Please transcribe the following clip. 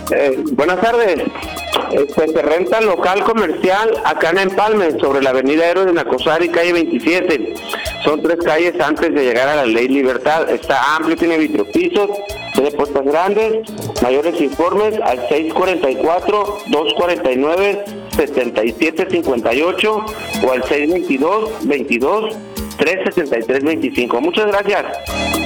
Buenas tardes. Se renta local comercial acá en Empalme, sobre la avenida Héroes de Nacosari, calle 27. Son 3 calles antes de llegar a la Ley Libertad. Está amplio, tiene vitropisos, tiene puertas grandes. Mayores informes al 644-249-7758 o al 622-22-373-25. Muchas gracias.